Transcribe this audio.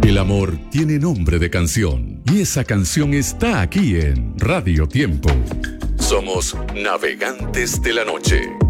El amor tiene nombre de canción y esa canción está aquí en Radio Tiempo. Somos navegantes de la noche.